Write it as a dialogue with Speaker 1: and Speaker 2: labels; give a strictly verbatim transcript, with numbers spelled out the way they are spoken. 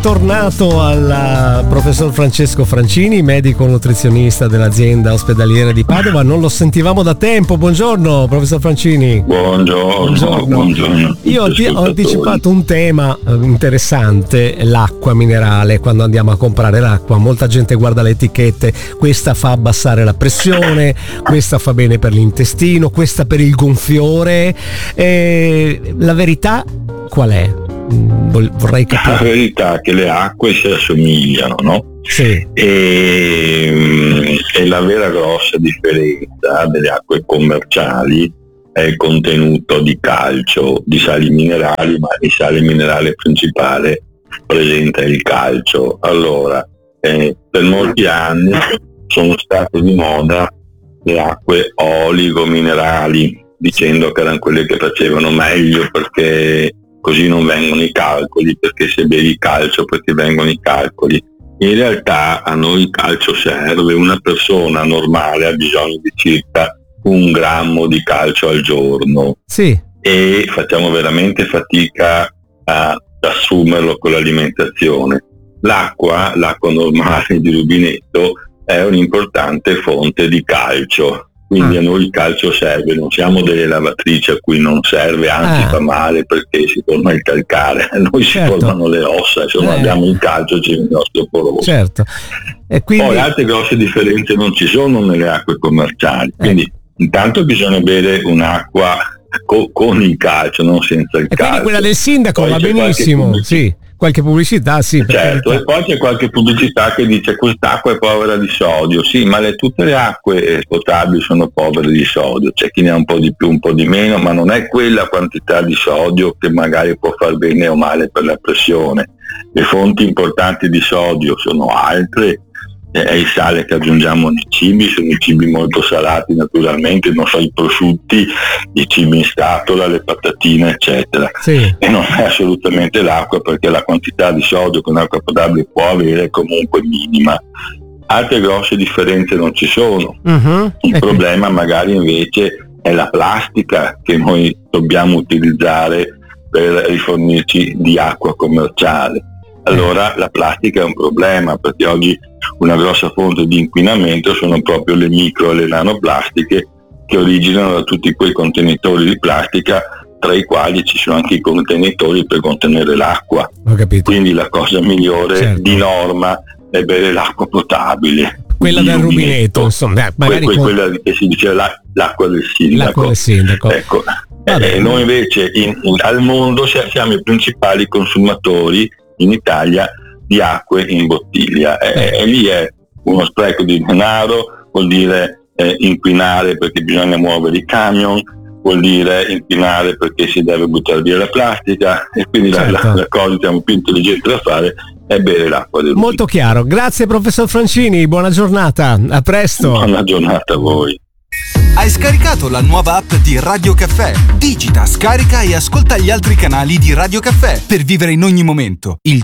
Speaker 1: Tornato al professor Francesco Francini, medico nutrizionista dell'azienda ospedaliera di Padova. Non lo sentivamo da tempo. Buongiorno professor Francini.
Speaker 2: Buongiorno.
Speaker 1: Buongiorno.
Speaker 2: Buongiorno.
Speaker 1: Io ho anticipato un tema interessante, l'acqua minerale. Quando andiamo a comprare l'acqua, molta gente guarda le etichette: questa fa abbassare la pressione, questa fa bene per l'intestino, questa per il gonfiore. E la verità qual è? Vorrei capire.
Speaker 2: La verità è che le acque si assomigliano, no?
Speaker 1: Sì.
Speaker 2: E, e la vera grossa differenza delle acque commerciali è il contenuto di calcio, di sali minerali, ma il sale minerale principale presente è il calcio. Allora, eh, per molti anni sono state di moda le acque oligominerali, dicendo che erano quelle che facevano meglio perché così non vengono i calcoli, perché se bevi calcio perché vengono i calcoli. In realtà a noi il calcio serve, una persona normale ha bisogno di circa un grammo di calcio al giorno.
Speaker 1: Sì.
Speaker 2: E facciamo veramente fatica ad assumerlo con l'alimentazione. L'acqua, l'acqua normale di rubinetto è un'importante fonte di calcio. Quindi ah. a noi il calcio serve, non siamo delle lavatrici a cui non serve, anzi ah. fa male perché si forma il calcare, a noi certo. si formano le ossa, insomma eh. abbiamo il calcio, c'è il nostro poroso.
Speaker 1: Certo. E quindi... Poi
Speaker 2: altre grosse differenze non ci sono nelle acque commerciali, quindi eh. intanto bisogna bere un'acqua co- con il calcio, non senza il
Speaker 1: e
Speaker 2: calcio.
Speaker 1: Quindi quella del sindaco va benissimo, sì. Qualche pubblicità, sì.
Speaker 2: Certo, e poi c'è qualche pubblicità che dice quest'acqua è povera di sodio. Sì, ma le, tutte le acque potabili sono povere di sodio. C'è chi ne ha un po' di più, un po' di meno, ma non è quella quantità di sodio che magari può far bene o male per la pressione. Le fonti importanti di sodio sono altre, è il sale che aggiungiamo nei cibi, sono i cibi molto salati naturalmente, non so, i prosciutti, i cibi in scatola, le patatine eccetera.
Speaker 1: Sì. E
Speaker 2: non è assolutamente l'acqua, perché la quantità di sodio che un'acqua potabile può avere è comunque minima. Altre grosse differenze non ci sono. Uh-huh. Il ecco. problema magari invece è la plastica che noi dobbiamo utilizzare per rifornirci di acqua commerciale. Allora la plastica è un problema, perché oggi una grossa fonte di inquinamento sono proprio le micro e le nanoplastiche, che originano da tutti quei contenitori di plastica, tra i quali ci sono anche i contenitori per contenere l'acqua.
Speaker 1: Ho capito.
Speaker 2: Quindi la cosa migliore certo. di norma è bere l'acqua potabile.
Speaker 1: Quella del rubinetto, insomma, eh, magari
Speaker 2: que-
Speaker 1: con...
Speaker 2: quella che si dice la- l'acqua del sindaco.
Speaker 1: L'acqua del sindaco.
Speaker 2: Ecco. Eh, noi invece in, in, al mondo siamo i principali consumatori in Italia di acque in bottiglia eh, e lì è uno spreco di denaro, vuol dire eh, inquinare perché bisogna muovere i camion, vuol dire inquinare perché si deve buttare via la plastica, e quindi certo. la, la, la cosa diciamo, più intelligente da fare è bere l'acqua del
Speaker 1: Molto chiaro, grazie professor Francini, buona giornata, a presto.
Speaker 2: Buona giornata a voi.
Speaker 3: Hai scaricato la nuova app di Radio Caffè? Digita, scarica e ascolta gli altri canali di Radio Caffè per vivere in ogni momento il